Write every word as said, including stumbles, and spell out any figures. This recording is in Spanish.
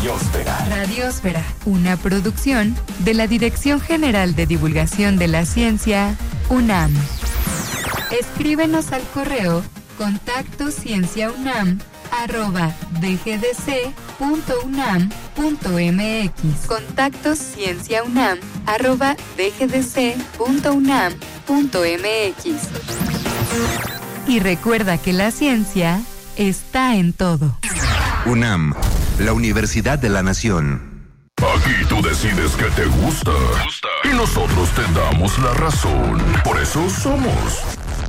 Radiósfera. Radiósfera, una producción de la Dirección General de Divulgación de la Ciencia, UNAM. Escríbenos al correo contacto cienciaunam arroba dgdc.unam.mx. Contacto cienciaunam arroba dgdc.unam.mx. Y recuerda que la ciencia está en todo. UNAM, la Universidad de la Nación. Aquí tú decides qué te gusta. Y nosotros te damos la razón. Por eso somos